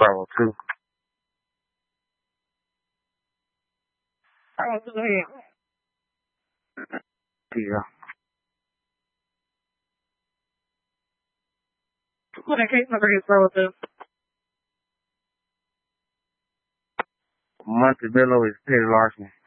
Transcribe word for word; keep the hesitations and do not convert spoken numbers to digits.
Bravo two. Bravo two, go ahead. Yeah. What that case number is, Bravo two? Monte Bello is petty larceny.